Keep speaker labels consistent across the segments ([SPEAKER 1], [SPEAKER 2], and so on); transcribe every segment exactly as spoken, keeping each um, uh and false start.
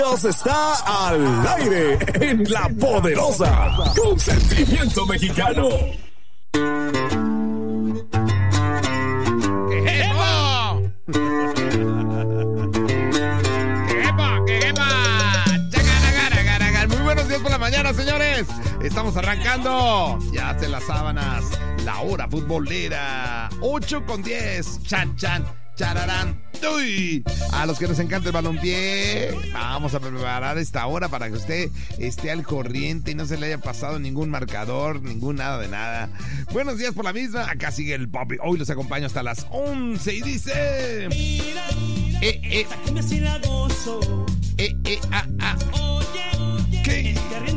[SPEAKER 1] Está al aire en La Poderosa, con sentimiento mexicano.
[SPEAKER 2] Por la mañana, señores, estamos arrancando ya hace las sábanas la hora futbolera. Ocho con diez, chan chan chararán. Uy, a los que nos encanta el balompié, vamos a preparar esta hora para que usted esté al corriente y no se le haya pasado ningún marcador, ningún nada de nada. Buenos días por la misma, acá sigue el Poppy. Hoy los acompaño hasta las once y dice: mira, mira, eh, eh, aquí me sigue gozo. Eh, eh, ah, ah. ¿Qué?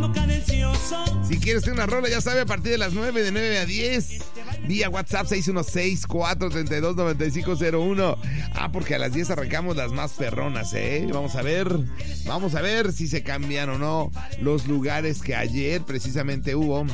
[SPEAKER 2] Si quieres hacer una rola, ya sabe, a partir de las nueve, de nueve a diez, vía WhatsApp seis uno seis, cuatro tres dos, nueve cinco cero uno. Ah, porque a las diez arrancamos las más perronas, ¿eh? Vamos a ver, vamos a ver si se cambian o no los lugares que ayer precisamente hubo.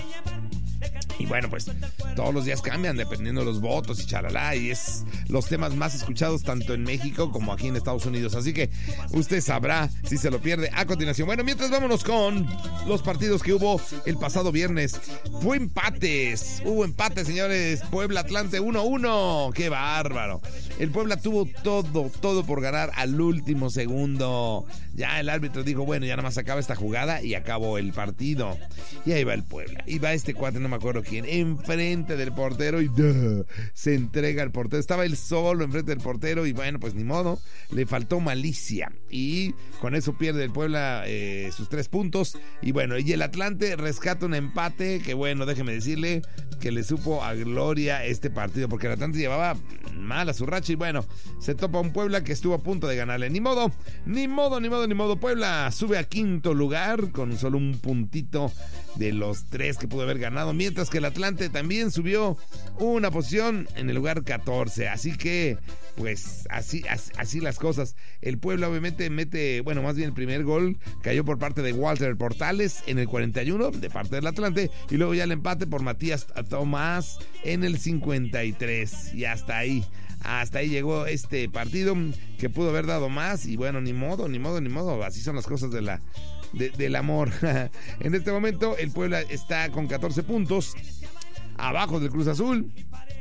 [SPEAKER 2] Y bueno, pues todos los días cambian dependiendo de los votos y charalá, y es los temas más escuchados tanto en México como aquí en Estados Unidos. Así que usted sabrá si se lo pierde a continuación. Bueno, mientras vámonos con los partidos que hubo el pasado viernes. Fue empates, hubo empates, señores. Puebla Atlante uno uno. ¡Qué bárbaro! El Puebla tuvo todo, todo por ganar al último segundo. Ya el árbitro dijo, bueno, ya nada más acaba esta jugada y acabó el partido. Y ahí va el Puebla. Y va este cuate, no me acuerdo quién, enfrente del portero y ¡duh! Se entrega al portero. Estaba él solo enfrente del portero y bueno, pues ni modo, le faltó malicia. Y con eso pierde el Puebla eh, sus tres puntos. Y bueno, y el Atlante rescata un empate que bueno, déjeme decirle que le supo a gloria este partido, porque el Atlante llevaba mal a su racha y bueno, se topa un Puebla que estuvo a punto de ganarle. Ni modo, ni modo, ni modo, ni modo. Puebla sube a quinto lugar con solo un puntito de los tres que pudo haber ganado, mientras que el Atlante también subió una posición en el lugar catorce. Así que, pues, así, así, así las cosas. El Puebla obviamente mete, bueno, más bien el primer gol cayó por parte de Walter Portales en el cuarenta y uno, de parte del Atlante, y luego ya el empate por Matías Tomás en el cincuenta y tres. Y hasta ahí, hasta ahí llegó este partido que pudo haber dado más. Y bueno, ni modo, ni modo, ni modo. Así son las cosas de la... De, del amor. En este momento el Puebla está con catorce puntos abajo del Cruz Azul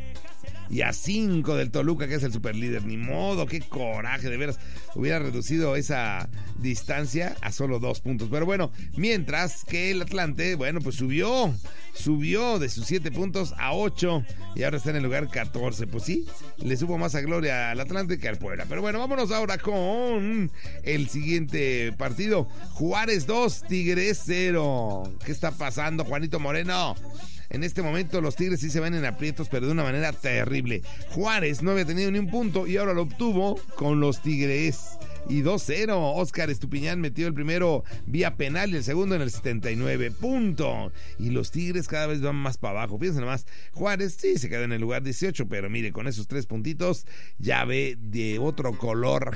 [SPEAKER 2] y a cinco del Toluca, que es el superlíder. Ni modo, qué coraje, de veras. Hubiera reducido esa distancia a solo dos puntos. Pero bueno, mientras que el Atlante, bueno, pues subió, subió de sus siete puntos a ocho y ahora está en el lugar catorce. Pues sí, le supo más a gloria al Atlante que al Puebla. Pero bueno, vámonos ahora con el siguiente partido. Juárez dos, Tigres cero. ¿Qué está pasando, Juanito Moreno? En este momento los Tigres sí se ven en aprietos, pero de una manera terrible. Juárez no había tenido ni un punto y ahora lo obtuvo con los Tigres. Y dos cero. Óscar Estupiñán metió el primero vía penal y el segundo en el setenta y nueve. Punto. Y los Tigres cada vez van más para abajo. Fíjense nomás, Juárez sí se quedó en el lugar dieciocho, pero mire, con esos tres puntitos ya ve de otro color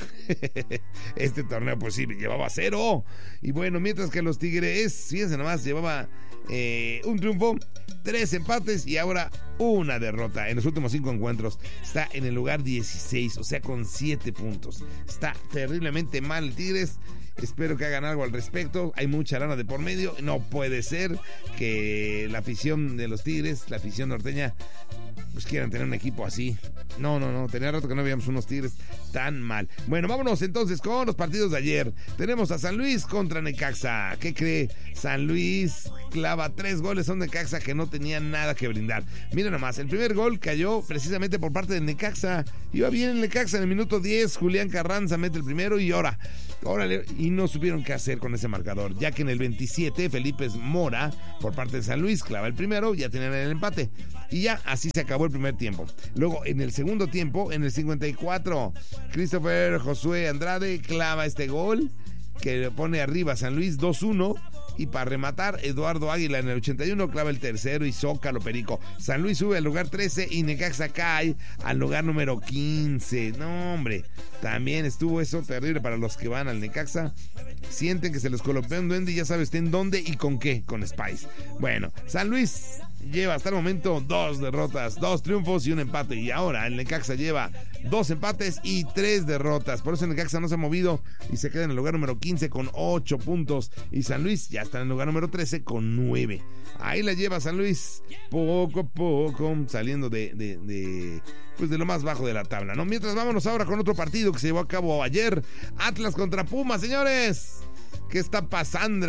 [SPEAKER 2] este torneo. Pues sí, llevaba cero. Y bueno, mientras que los Tigres, fíjense nomás, llevaba eh, un triunfo, tres empates y ahora una derrota en los últimos cinco encuentros. Está en el lugar dieciséis, o sea, con siete puntos. Está terriblemente mal el Tigres. Espero que hagan algo al respecto. Hay mucha lana de por medio. No puede ser que la afición de los Tigres, la afición norteña, pues quieran tener un equipo así. No, no, no. Tenía rato que no veíamos unos Tigres tan mal. Bueno, vámonos entonces con los partidos de ayer. Tenemos a San Luis contra Necaxa. ¿Qué cree? San Luis clava tres goles a un Necaxa que no tenía nada que brindar. Miren nomás, el primer gol cayó precisamente por parte de Necaxa. Iba bien el Necaxa en el minuto diez. Julián Carranza mete el primero y ahora, órale, y no supieron qué hacer con ese marcador, ya que en el veintisiete Felipe Mora por parte de San Luis clava el primero, ya tenían el empate y ya así se acabó el primer tiempo. Luego en el segundo tiempo, en el cincuenta y cuatro, Christopher Josué Andrade clava este gol que le pone arriba a San Luis dos uno. Y para rematar, Eduardo Águila en el ochenta y uno clava el tercero y Zócalo Perico. San Luis sube al lugar trece y Necaxa cae al lugar número quince. No, hombre, también estuvo eso terrible para los que van al Necaxa. Sienten que se les colopea un duende y ya sabe usted en dónde y con qué, con Spice. Bueno, San Luis lleva hasta el momento dos derrotas, dos triunfos y un empate. Y ahora el Necaxa lleva dos empates y tres derrotas. Por eso el Necaxa no se ha movido y se queda en el lugar número quince con ocho puntos. Y San Luis ya está en el lugar número trece con nueve. Ahí la lleva San Luis, poco a poco, saliendo de, de, de, pues de lo más bajo de la tabla, ¿no? Mientras, vámonos ahora con otro partido que se llevó a cabo ayer. Atlas contra Pumas, señores. ¿Qué está pasando?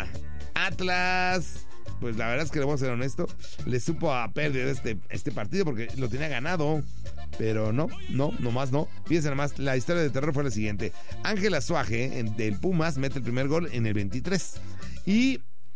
[SPEAKER 2] Atlas, pues la verdad es que le voy a ser honesto, le supo a perder este, este partido porque lo tenía ganado, pero no, no, nomás no. Fíjense nomás, la historia de terror fue la siguiente. Ángel Azuaje del Pumas mete el primer gol en el veintitrés y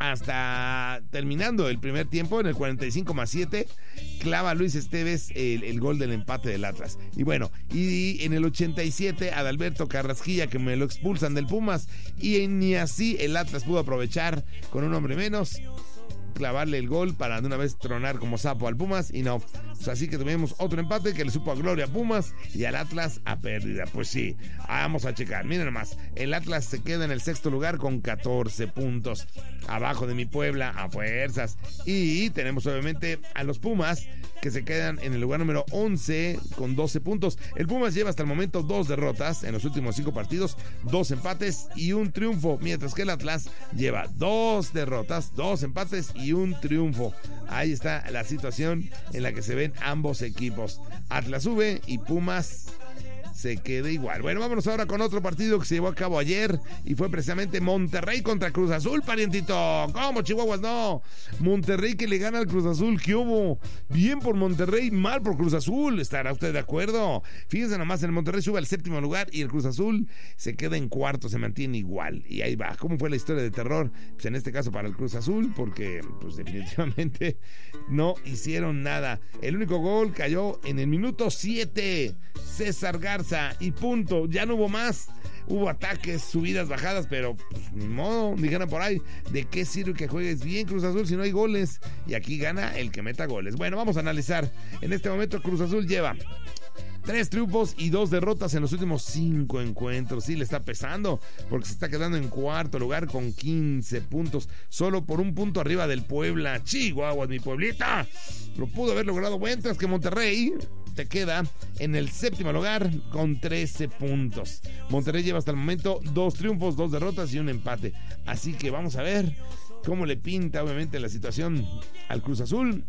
[SPEAKER 2] hasta terminando el primer tiempo, en el cuarenta y cinco más siete, clava Luis Esteves el, el gol del empate del Atlas. Y bueno, y en el ochenta y siete, Adalberto Carrasquilla, que me lo expulsan del Pumas, y ni así el Atlas pudo aprovechar con un hombre menos, clavarle el gol para de una vez tronar como sapo al Pumas, y no. Pues así que tuvimos otro empate que le supo a gloria a Pumas y al Atlas a pérdida. Pues sí, vamos a checar. Miren nomás, el Atlas se queda en el sexto lugar con catorce puntos, abajo de mi Puebla a fuerzas. Y tenemos obviamente a los Pumas, que se quedan en el lugar número once con doce puntos. El Pumas lleva hasta el momento dos derrotas en los últimos cinco partidos, dos empates y un triunfo, mientras que el Atlas lleva dos derrotas, dos empates y un triunfo. Ahí está la situación en la que se ven ambos equipos. Atlas sube y Pumas se queda igual. Bueno, vámonos ahora con otro partido que se llevó a cabo ayer y fue precisamente Monterrey contra Cruz Azul, parientito. ¿Cómo, Chihuahuas? No. Monterrey que le gana al Cruz Azul. ¿Qué hubo? Bien por Monterrey, mal por Cruz Azul. ¿Estará usted de acuerdo? Fíjense nomás, el Monterrey sube al séptimo lugar y el Cruz Azul se queda en cuarto, se mantiene igual. Y ahí va. ¿Cómo fue la historia de terror? Pues en este caso para el Cruz Azul, porque pues definitivamente no hicieron nada. El único gol cayó en el minuto siete. César Garza y punto, ya no hubo más. Hubo ataques, subidas, bajadas, pero pues ni modo, dijeron por ahí, ¿de qué sirve que juegues bien Cruz Azul si no hay goles? Y aquí gana el que meta goles. Bueno, vamos a analizar. En este momento Cruz Azul lleva tres triunfos y dos derrotas en los últimos cinco encuentros. Sí, le está pesando porque se está quedando en cuarto lugar con quince puntos, solo por un punto arriba del Puebla. Chihuahua, mi Pueblita lo pudo haber logrado, mientras que Monterrey te queda en el séptimo lugar con trece puntos. Monterrey lleva hasta el momento dos triunfos, dos derrotas y un empate. Así que vamos a ver cómo le pinta obviamente la situación al Cruz Azul.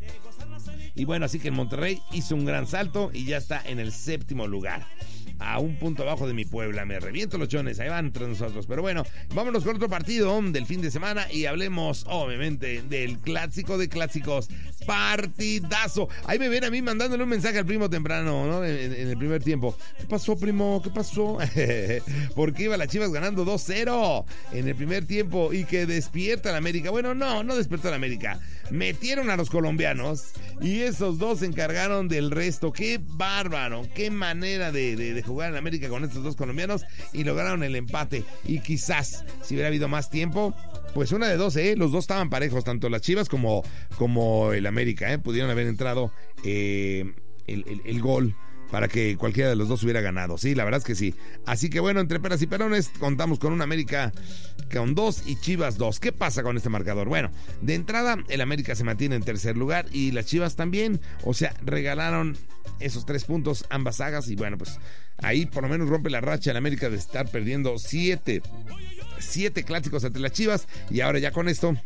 [SPEAKER 2] Y bueno, así que el Monterrey hizo un gran salto y ya está en el séptimo lugar, a un punto abajo de mi Puebla. Me reviento los chones, ahí van entre nosotros. Pero bueno, vámonos con otro partido del fin de semana y hablemos obviamente del clásico de clásicos. Partidazo. Ahí me ven a mí mandándole un mensaje al primo temprano, ¿no? En, en el primer tiempo. ¿Qué pasó, primo? ¿Qué pasó? Porque iba las Chivas ganando dos cero en el primer tiempo y que despierta la América. Bueno, no, no despertó la América. Metieron a los colombianos y esos dos se encargaron del resto. Qué bárbaro, qué manera de, de, de jugar en América con estos dos colombianos y lograron el empate. Y quizás, si hubiera habido más tiempo, pues una de dos, ¿eh? Los dos estaban parejos, tanto las Chivas como, como el América, ¿eh? Pudieron haber entrado eh, el, el, el gol para que cualquiera de los dos hubiera ganado. Sí, la verdad es que sí. Así que bueno, entre peras y perones, contamos con un América con dos y Chivas dos. ¿Qué pasa con este marcador? Bueno, de entrada, el América se mantiene en tercer lugar y las Chivas también. O sea, regalaron esos tres puntos ambas sagas y bueno, pues ahí por lo menos rompe la racha el América de estar perdiendo siete, siete clásicos ante las Chivas y ahora ya con esto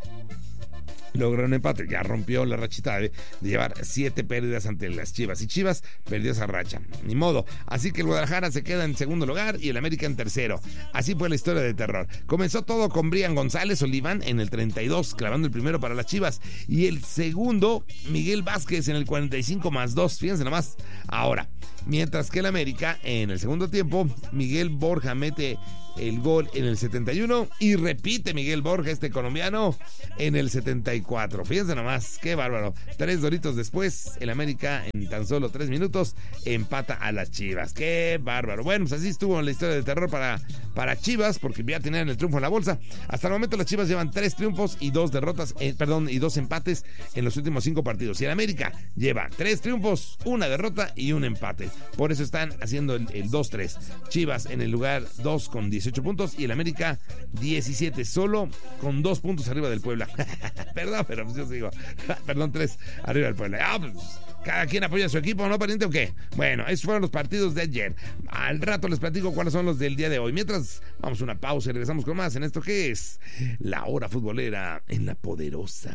[SPEAKER 2] logró un empate, ya rompió la rachita de, de llevar siete pérdidas ante las Chivas y Chivas perdió esa racha, ni modo. Así que el Guadalajara se queda en segundo lugar y el América en tercero. Así fue la historia de terror. Comenzó todo con Brian González Oliván en el treinta y dos, clavando el primero para las Chivas, y el segundo Miguel Vázquez en el cuarenta y cinco más dos, fíjense nomás. Ahora, mientras que el América en el segundo tiempo, Miguel Borja mete el gol en el setenta y uno y repite Miguel Borja, este colombiano, en el setenta y cuatro. Fíjense nomás, qué bárbaro. Tres doritos después, el América en tan solo tres minutos empata a las Chivas. Qué bárbaro. Bueno, pues así estuvo la historia de terror para, para Chivas, porque ya tenían el triunfo en la bolsa. Hasta el momento las Chivas llevan tres triunfos y dos derrotas, eh, perdón, y dos empates en los últimos cinco partidos. Y el América lleva tres triunfos, una derrota y un empate. Por eso están haciendo el, el dos tres. Chivas en el lugar dos con dieciocho puntos y el América diecisiete, solo con dos puntos arriba del Puebla. Perdón, pero pues yo sigo. Perdón, tres arriba del Puebla. Ah, pues, cada quien apoya a su equipo, ¿no, pariente, o qué? Bueno, esos fueron los partidos de ayer. Al rato les platico cuáles son los del día de hoy. Mientras, vamos a una pausa y regresamos con más en esto que es La Hora Futbolera en La Poderosa.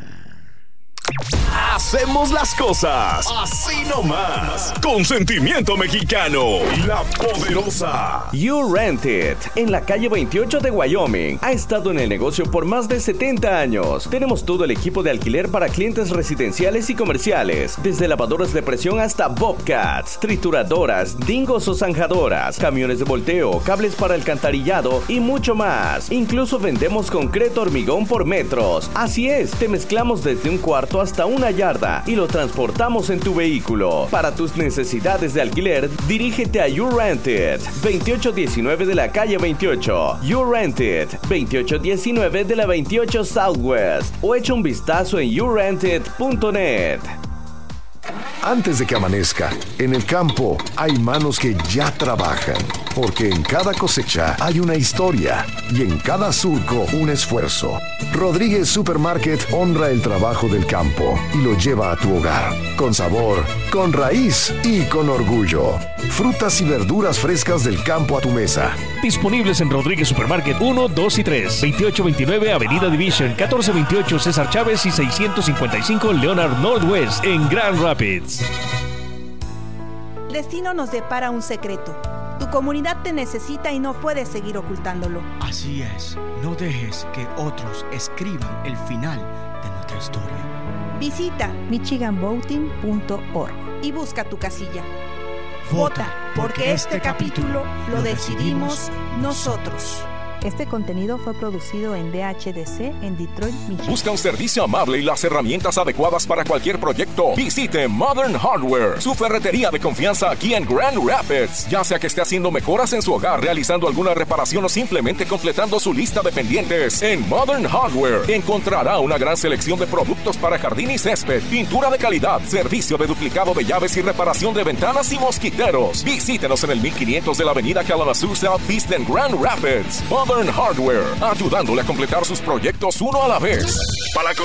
[SPEAKER 1] Hacemos las cosas así nomás, con sentimiento mexicano. La Poderosa.
[SPEAKER 3] You Rent It, en la calle veintiocho de Wyoming. Ha estado en el negocio por más de setenta años. Tenemos todo el equipo de alquiler para clientes residenciales y comerciales, desde lavadoras de presión hasta bobcats, trituradoras, dingos o zanjadoras, camiones de volteo, cables para alcantarillado y mucho más. Incluso vendemos concreto hormigón por metros. Así es, te mezclamos desde un cuarto hasta una yarda y lo transportamos en tu vehículo. Para tus necesidades de alquiler, dirígete a You Rent It, veintiocho diecinueve de la calle veintiocho. You Rent It, veintiocho diecinueve de la veintiocho Southwest, o echa un vistazo en you rent it punto net.
[SPEAKER 4] Antes de que amanezca, en el campo hay manos que ya trabajan, porque en cada cosecha hay una historia y en cada surco un esfuerzo. Rodríguez Supermarket honra el trabajo del campo y lo lleva a tu hogar, con sabor, con raíz y con orgullo. Frutas y verduras frescas del campo a tu mesa.
[SPEAKER 5] Disponibles en Rodríguez Supermarket uno, dos y tres, veintiocho veintinueve Avenida Division, catorce veintiocho César Chávez y seiscientos cincuenta y cinco Leonard Northwest en Grand Rapids.
[SPEAKER 6] El destino nos depara un secreto. Tu comunidad te necesita y no puedes seguir ocultándolo.
[SPEAKER 7] Así es, no dejes que otros escriban el final de nuestra historia.
[SPEAKER 6] Visita michigan voting punto org y busca tu casilla. Vota, porque este capítulo lo decidimos nosotros.
[SPEAKER 8] Este contenido fue producido en D H D C en Detroit, Michigan.
[SPEAKER 1] Busca un servicio amable y las herramientas adecuadas para cualquier proyecto. Visite Modern Hardware, su ferretería de confianza aquí en Grand Rapids. Ya sea que esté haciendo mejoras en su hogar, realizando alguna reparación o simplemente completando su lista de pendientes, en Modern Hardware encontrará una gran selección de productos para jardín y césped, pintura de calidad, servicio de duplicado de llaves y reparación de ventanas y mosquiteros. Visítenos en el mil quinientos de la avenida Kalamazoo Southeast en Grand Rapids. Modern Hardware, ayudándole a completar sus proyectos uno a la vez. Para